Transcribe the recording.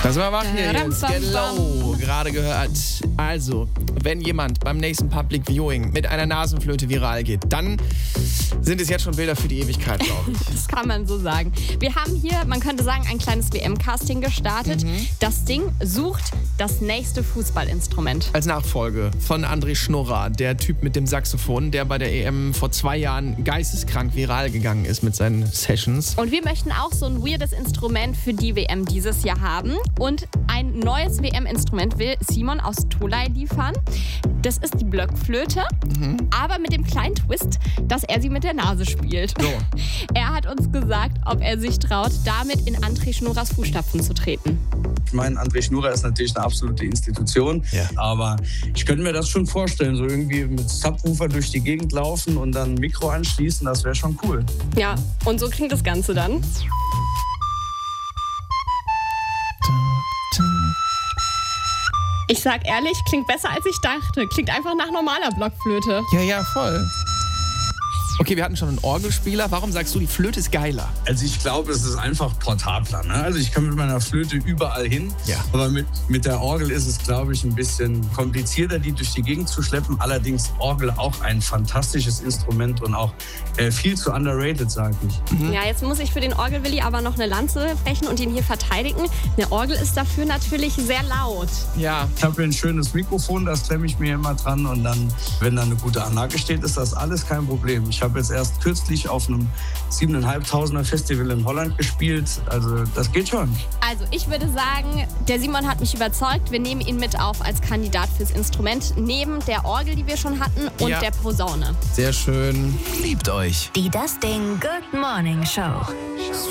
Was wir machen hier jetzt? Get Low, gerade gehört. Also, wenn jemand beim nächsten Public Viewing mit einer Nasenflöte viral geht, dann sind es jetzt schon Bilder für die Ewigkeit, glaube ich. Das kann man so sagen. Wir haben hier, man könnte sagen, ein kleines WM-Casting gestartet. Das Ding sucht das nächste Fußballinstrument. Als Nachfolge von André Schnurrer, der Typ mit dem Saxophon, der bei der EM vor 2 Jahren geisteskrank viral gegangen ist mit seinen Sessions. Und wir möchten auch so ein weirdes Instrument für die WM dieses Jahr haben. Und ein neues WM-Instrument will Simon aus Tolai liefern. Das ist die Blockflöte, aber mit dem kleinen Twist, dass er sie mit der Nase spielt. So. Er hat uns gesagt, ob er sich traut, damit in André Schnurrers Fußstapfen zu treten. Ich meine, André Schnurrer ist natürlich eine absolute Institution, aber ich könnte mir das schon vorstellen, so irgendwie mit Subwoofer durch die Gegend laufen und dann ein Mikro anschließen, das wäre schon cool. Ja, und so klingt das Ganze dann. Ich sag ehrlich, klingt besser als ich dachte. Klingt einfach nach normaler Blockflöte. Ja, voll. Okay, wir hatten schon einen Orgelspieler. Warum sagst du, die Flöte ist geiler? Also ich glaube, es ist einfach portabler. Ne? Also ich kann mit meiner Flöte überall hin. Ja. Aber mit der Orgel ist es, glaube ich, ein bisschen komplizierter, die durch die Gegend zu schleppen. Allerdings Orgel auch ein fantastisches Instrument und auch viel zu underrated, sage ich. Ja, jetzt muss ich für den Orgelwilli aber noch eine Lanze brechen und ihn hier verteidigen. Eine Orgel ist dafür natürlich sehr laut. Ja. Ich habe hier ein schönes Mikrofon, das klemme ich mir immer dran. Und dann, wenn da eine gute Anlage steht, ist das alles kein Problem. Ich habe jetzt erst kürzlich auf einem 7.500er Festival in Holland gespielt. Also das geht schon. Also ich würde sagen, der Simon hat mich überzeugt. Wir nehmen ihn mit auf als Kandidat fürs Instrument. Neben der Orgel, die wir schon hatten, und der Posaune. Sehr schön. Liebt euch. Die Das Ding Good Morning Show.